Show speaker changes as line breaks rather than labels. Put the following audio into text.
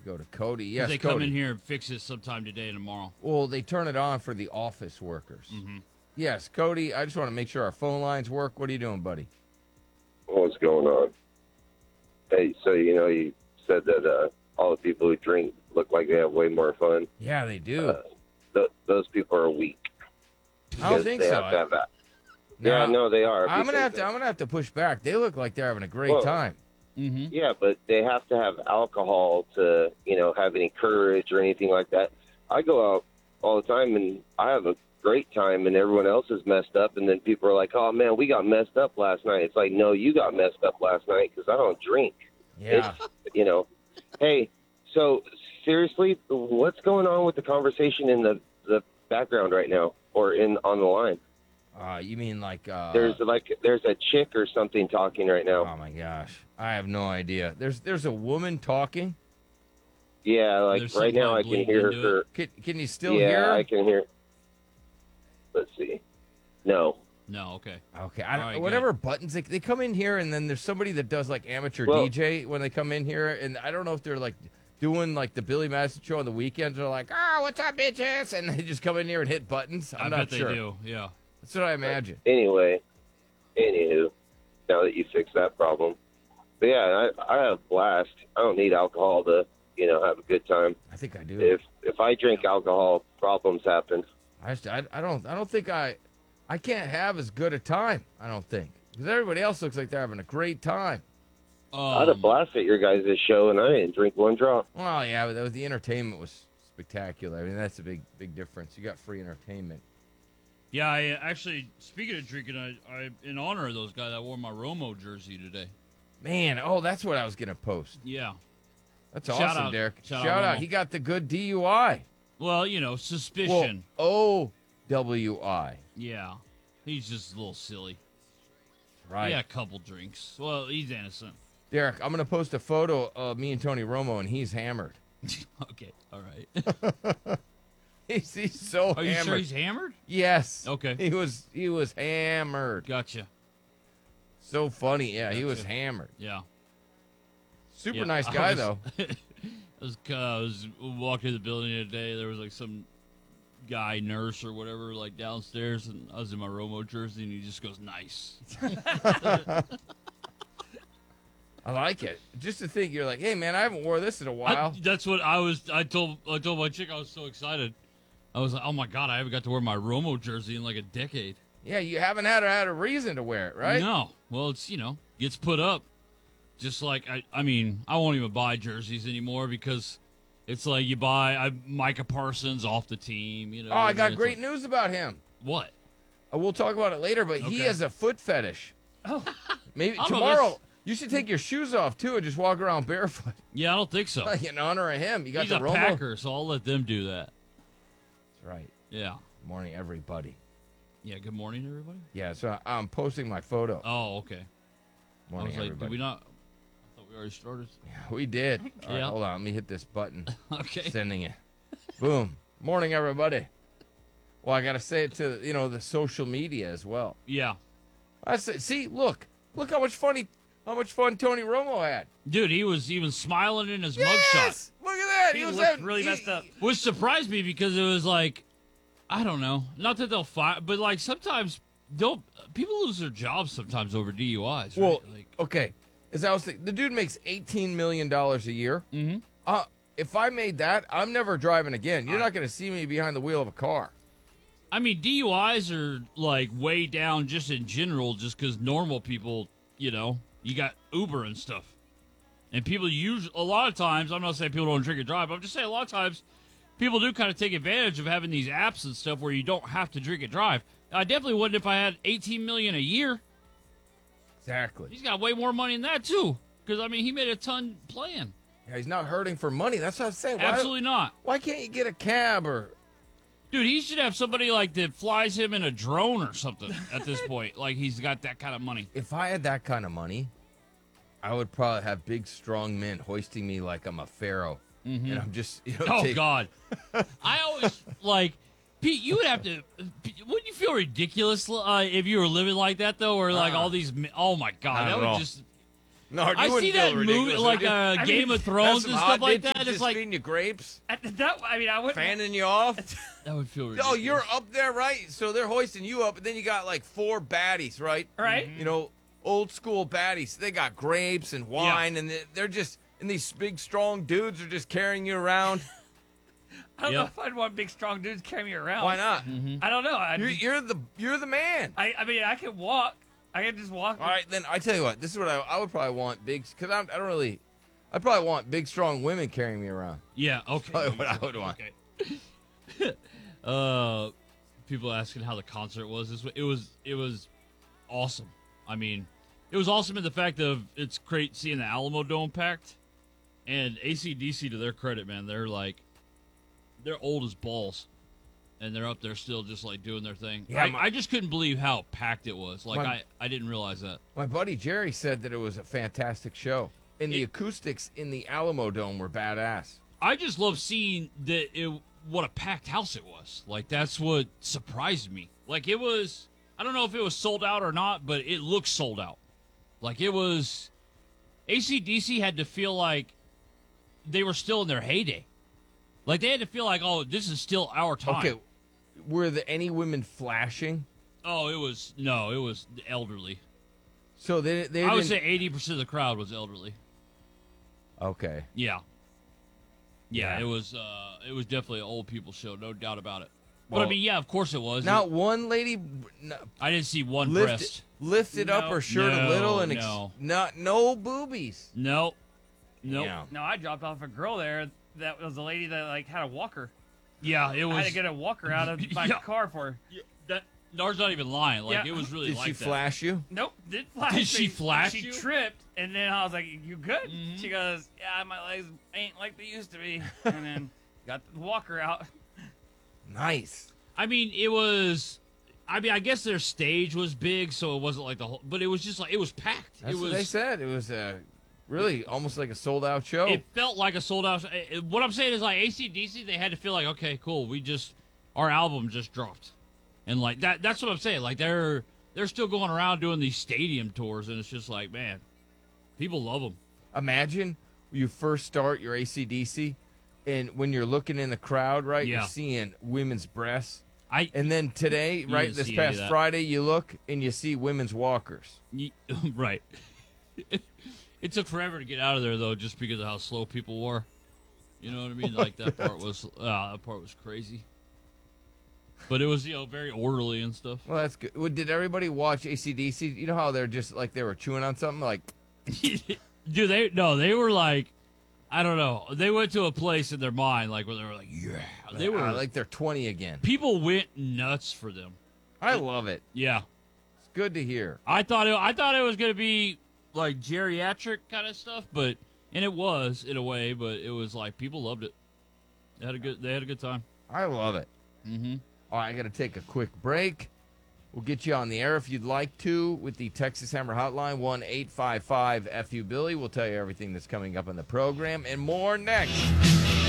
go to Cody.
'Cause
Yes,
they
Cody.
come in here and fix it sometime today and tomorrow.
Well, they turn it on for the office workers.
Mm-hmm.
Yes, Cody, I just want to make sure our phone lines work. What are you doing, buddy?
What's going on? Hey, so you said that all the people who drink look like they have way more fun.
Yeah, they do.
Those people are weak.
I don't think
they
so.
Have to have that.
No,
Yeah, no, they are.
I'm gonna
because
have to push back. They look like they're having a great time.
Mm-hmm.
Yeah, but they have to have alcohol to, have any courage or anything like that. I go out all the time and I have a great time, and everyone else is messed up, and then people are like, "Oh man, we got messed up last night." It's like, no, you got messed up last night because I don't drink.
Yeah.
It's, hey, so seriously, what's going on with the conversation in the background right now, or on the line?
You mean like
There's a chick or something talking right now.
Oh my gosh, I have no idea. There's a woman talking.
Yeah, like
There's
right now I
something
can hear
bleeding into
her.
Can you still hear her?
Yeah, I can hear. Let's see. No.
No, okay.
Okay,
All right,
whatever buttons they come in here, and then there's somebody that does like amateur DJ when they come in here, and I don't know if they're like doing like the Billy Madison show on the weekends. They're like, "Oh, what's up, bitches?" and they just come in here and hit buttons. I'm
I
not
bet
sure.
they do. Yeah.
That's what I imagine.
Anywho, now that you fixed that problem, but yeah, I have a blast. I don't need alcohol to have a good time.
I think I do.
If I drink alcohol, problems happen.
I don't think I can't have as good a time. I don't think, because everybody else looks like they're having a great time.
I had a blast at your guys' show, and I didn't drink one drop.
Well, yeah, but the entertainment was spectacular. I mean, that's a big difference. You got free entertainment.
Yeah, I actually, speaking of drinking, I in honor of those guys, I wore my Romo jersey today.
Man, that's what I was gonna post.
Yeah.
That's
Shout
awesome,
out-
Derek.
shout
Shout
out
out.
Romo.
He got the good DUI.
Well, suspicion.
Well, OWI.
Yeah. He's just a little silly.
Right.
He had a couple drinks. Well, he's innocent.
Derek, I'm gonna post a photo of me and Tony Romo, and he's hammered.
Okay, all right.
He's so
Are you
hammered.
sure he's hammered?
Yes.
Okay.
He was hammered.
Gotcha.
So funny. Yeah, he was hammered.
Yeah.
Super
Yeah,
nice
I
guy
was-
though.
I was walking in the building today. There was like some guy, nurse or whatever, like downstairs, and I was in my Romo jersey, and he just goes, "Nice."
I like it. Just to think, you're like, hey man, I haven't wore this in a while.
That's what I was. I told my chick I was so excited. I was like, "Oh my god, I haven't got to wear my Romo jersey in like a decade."
Yeah, you haven't had a reason to wear it, right?
No. Well, it's gets put up. Just like I mean, I won't even buy jerseys anymore because it's like you buy Micah Parsons off the team.
Oh, I got
it's
great
like,
news about him.
What?
We'll talk about it later, but he
Okay.
has a foot fetish.
Oh,
Maybe
I don't know,
tomorrow
that's-
you should take your shoes off too and just walk around barefoot.
yeah, I don't think so.
In honor of him. You got
He's
the
a
Romo.
Packer, so I'll let them do that.
That's right.
Yeah.
Good morning, everybody.
Yeah. Good morning, everybody.
Yeah, so I'm posting my photo.
Oh, okay.
Morning,
I was like,
everybody.
did we not? I thought we already started.
We did. All right,
Yeah.
hold on. Let me hit this button.
Okay.
Sending it. Boom. Morning, everybody. Well, I got to say it to, the social media as well.
Yeah.
I said, see, look how much fun Tony Romo had.
Dude, he was even smiling in his mugshot.
Yes! Look at that.
He
was
looked
having-
really messed up.
Which surprised me because it was like, I don't know. Not that they'll fire, but like sometimes people lose their jobs sometimes over DUIs. Right?
Well,
like,
okay. As I was thinking, the dude makes $18 million a year.
mm-hmm.
If I made that, I'm never driving again. You're not going to see me behind the wheel of a car.
I mean, DUIs are like way down just in general, just because normal people, you got Uber and stuff. And people a lot of times, I'm not saying people don't drink and drive, but I'm just saying a lot of times people do kind of take advantage of having these apps and stuff where you don't have to drink and drive. I definitely wouldn't if I had $18 million a year.
Exactly.
He's got way more money than that, too. Because, I mean, he made a ton playing.
Yeah, he's not hurting for money. That's what I'm saying.
Absolutely not.
Why can't you get a cab or...
Dude, he should have somebody like that flies him in a drone or something at this point. Like he's got that kind of money.
If I had that kind of money, I would probably have big, strong men hoisting me like I'm a pharaoh.
Mm-hmm.
And I'm just,
Oh, God. I always, like, Pete, you would have to, wouldn't you feel ridiculous if you were living like that, though? Or, like, all these, oh, my God.
Not
That
at
would
all.
just,
No, you
I
wouldn't
see
feel
that
ridiculous,
movie,
would
like
you?
Game of
Have
Thrones
some
and
hot
stuff like
bitches
that.
just
It's like
feeding you grapes,
I wouldn't.
fanning you off.
that would feel ridiculous.
Oh, you're up there, right? So they're hoisting you up, and then you got like 4 baddies, right?
Right.
You know, old school baddies. They got grapes and wine, and they're just, and these big, strong dudes are just carrying you around.
I don't know
Yep.
if I'd want big, strong dudes carry me around.
Why not?
I don't know.
You're the man.
I mean, I can walk. I can just walk.
All right, then I tell you what. This is what I would probably want big, because I don't really. I'd probably want big, strong women carrying me around.
Yeah. Okay.
Probably what I would want.
Okay. People asking how the concert was. It was awesome. I mean, it was awesome in the fact of it's great seeing the Alamo Dome packed, and AC/DC, to their credit, man, they're old as balls, and they're up there still just like doing their thing.
Yeah,
I just couldn't believe how packed it was. Like
My-
I didn't realize that.
My buddy Jerry said that it was a fantastic show, and the acoustics in the Alamo Dome were badass.
I just love seeing what a packed house it was. Like that's what surprised me. Like it was. I don't know if it was sold out or not, but it looked sold out. Like it was. AC/DC had to feel like they were still in their heyday. Like they had to feel like, oh, this is still our time.
Okay, were there any women flashing?
Oh, it was the elderly.
So they
I would
didn't-
say 80% of the crowd was elderly.
Okay.
Yeah. Yeah,
Yeah.
it was definitely an old people show, no doubt about it. But
Well,
I mean, yeah, of course it was.
Not one lady
I didn't see one breast.
lifted up her shirt a little and no boobies.
Nope.
Yeah.
No, I dropped off a girl there. That was a lady that like had a walker.
Yeah, it was.
I had to get a walker out of my
Yeah.
car for her.
That Nars not even lying. Like
Yeah.
it was really
Did
like
she
that.
flash you?
Nope, didn't flash.
Did
me.
she flash
She
you?
tripped, and then I was like, "You good?"
Mhm.
She goes, "Yeah, my legs ain't like they used to be." And then got the walker out.
Nice.
I mean, it was. I mean, I guess their stage was big, so it wasn't like the whole. But it was just like it was packed.
That's
it was.
what they said. It was really almost like a sold out show.
It felt like a sold out. What I'm saying is like AC/DC, they had to feel like, okay, cool, our album just dropped, and like that. That's what I'm saying. Like they're still going around doing these stadium tours, and it's just like, man, people love them.
Imagine you first start your AC/DC, and when you're looking in the crowd, right,
Yeah.
you're seeing women's breasts.
I
And then today,
You
right,
didn't
this
see any of
past
that.
Friday, you look and you see women's walkers.
right. It took forever to get out of there though, just because of how slow people were. You know what I mean? Like that part was crazy. But it was very orderly and stuff.
Well, that's good. Well, did everybody watch AC/DC? You know how they're just like they were chewing on something? Like,
Dude, they were like, I don't know. They went to a place in their mind like where they were like, yeah. They were
like they're 20 again.
people went nuts for them.
I love it.
Yeah.
It's good to hear.
I thought it was gonna be like geriatric kind of stuff, and it was in a way, but it was like people loved it. They had a good time.
I love it.
Mm-hmm.
All right, I got to take a quick break. We'll get you on the air if you'd like to with the Texas Hammer Hotline, 1-855-FU-BILLY. We'll tell you everything that's coming up on the program and more next.